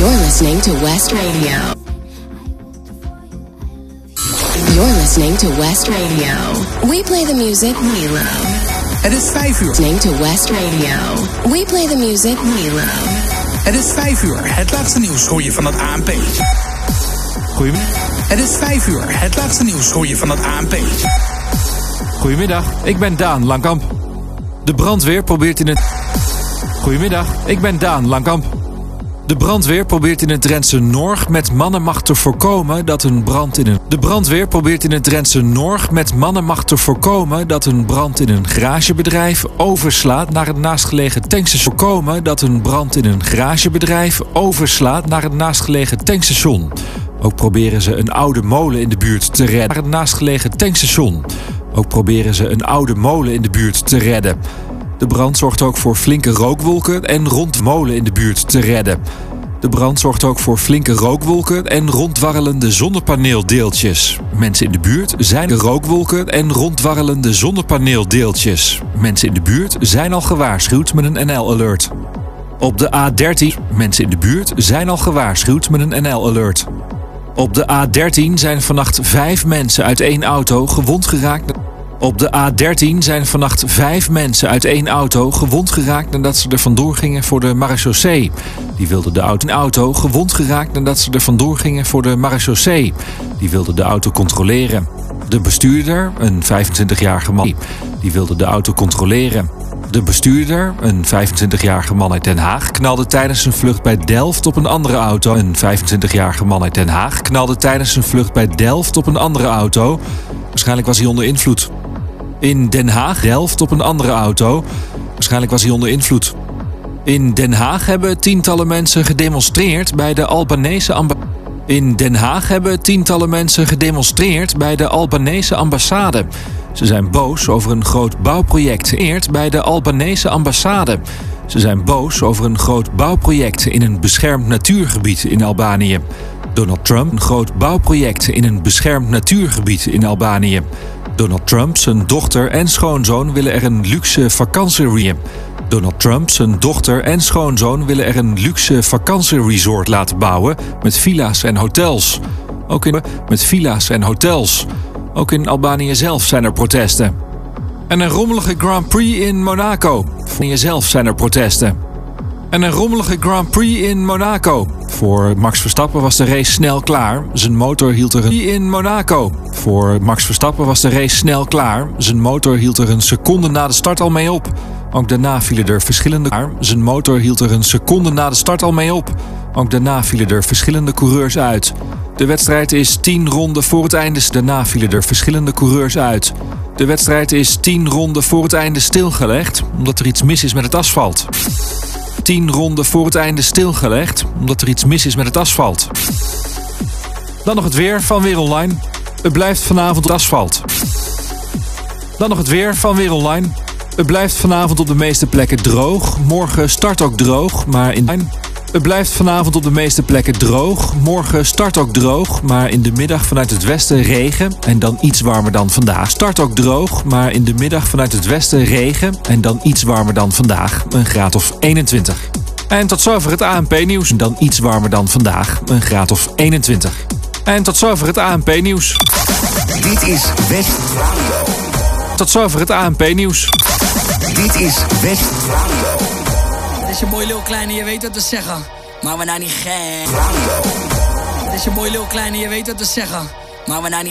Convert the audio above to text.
You're listening to West Radio. You're listening to West Radio. We play the music we love. Het is 5 uur. Listening to West Radio. We play the music we love. Het is 5 uur. Het laatste nieuws hoor je van het ANP. Goedemiddag. Het is 5 uur. Het laatste nieuws hoor je van het ANP. Goedemiddag, ik ben Daan Langkamp. De brandweer probeert in het... Goedemiddag, ik ben Daan Langkamp. De brandweer probeert in het Drentse Norg met mannenmacht te voorkomen dat een brand in een... De brandweer probeert in het Drentse Norg met mannenmacht te voorkomen dat een brand in een garagebedrijf overslaat naar het naastgelegen tankstation. Voorkomen dat een brand in een garagebedrijf overslaat naar het naastgelegen tankstation. Ook proberen ze een oude molen in de buurt te redden. Naar het naastgelegen tankstation. Ook proberen ze een oude molen in de buurt te redden. De brand zorgt ook voor flinke rookwolken en rondmolen in de buurt te redden. De brand zorgt ook voor flinke rookwolken en ronddwarrelende zonnepaneeldeeltjes. Mensen in de buurt zijn rookwolken en ronddwarrelende zonnepaneeldeeltjes. Mensen in de buurt zijn al gewaarschuwd met een NL-alert. Op de A13, mensen in de buurt zijn al gewaarschuwd met een NL-alert. Op de A13 zijn vannacht 5 mensen uit 1 auto gewond geraakt. Op de A13 zijn vannacht 5 mensen uit 1 auto gewond geraakt nadat ze er vandoor gingen voor de marechaussee. Die wilden de auto gewond geraakt nadat ze er vandoor gingen voor de marechaussee. Die wilde de auto controleren. De bestuurder, een 25-jarige man, die wilde de auto controleren. De bestuurder, een 25-jarige man uit Den Haag, knalde tijdens een vlucht bij Delft op een andere auto. Een 25-jarige man uit Den Haag knalde tijdens een vlucht bij Delft op een andere auto. Waarschijnlijk was hij onder invloed. In Den Haag, Delft op een andere auto. Waarschijnlijk was hij onder invloed. In Den Haag hebben tientallen mensen gedemonstreerd bij de Albanese ambassade. In Den Haag hebben tientallen mensen gedemonstreerd bij de Albanese ambassade. Ze zijn boos over een groot bouwproject bij de Albanese ambassade. Ze zijn boos over een groot bouwproject in een beschermd natuurgebied in Albanië. Donald Trump, een groot bouwproject in een beschermd natuurgebied in Albanië. Donald Trump, zijn dochter en schoonzoon willen er een luxe vakantieresort. Donald Trump, zijn dochter en schoonzoon willen er een luxe vakantieresort laten bouwen met villa's en hotels. Ook in Albanië zelf zijn er protesten. En een rommelige Grand Prix in Monaco. Voor jezelf zijn er protesten. En een rommelige Grand Prix in Monaco. Voor Max Verstappen was de race snel klaar. Zijn motor hield er in Monaco. Voor Max Verstappen was de race snel klaar. Zijn motor hield er een seconde na de start al mee op. Ook daarna vielen er verschillende... Zijn motor hield er een seconde na de start al mee op. Ook daarna vielen er verschillende coureurs uit. De wedstrijd is 10 ronden voor het einde. Daarna vielen er verschillende coureurs uit. De wedstrijd is 10 ronden voor het einde stilgelegd, omdat er iets mis is met het asfalt. 10 ronden voor het einde stilgelegd, omdat er iets mis is met het asfalt. Dan nog het weer van Weer Online. Het blijft vanavond op asfalt. Dan nog het weer van Weer Online. Het blijft vanavond op de meeste plekken droog. Morgen start ook droog, maar in... Het blijft vanavond op de meeste plekken droog. Morgen start ook droog, maar in de middag vanuit het westen regen en dan iets warmer dan vandaag. Start ook droog, maar in de middag vanuit het westen regen en dan iets warmer dan vandaag. Een graad of 21. En tot zover het ANP-nieuws. Dan iets warmer dan vandaag. Een graad of 21. En tot zover het ANP-nieuws. Dit is West Radio. Tot zover het ANP-nieuws. Dit is West Radio. Dit is je boy Lil Kleine, je weet wat te zeggen. Maar we nou niet gek. Dit is je boy Lil Kleine, je weet wat te zeggen. Maar we nou niet